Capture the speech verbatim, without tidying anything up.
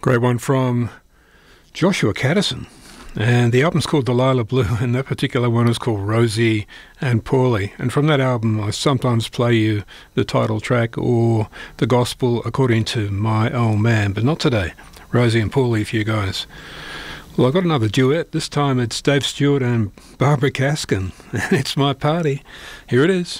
Great one from Joshua Caddison. And the album's called Delilah Blue, and that particular one is called Rosie and Paulie. And from that album, I sometimes play you the title track or the gospel according to my old man, but not today. Rosie and Paulie for you guys. Well, I've got another duet. This time it's Dave Stewart and Barbara Caskin, and it's My Party. Here it is.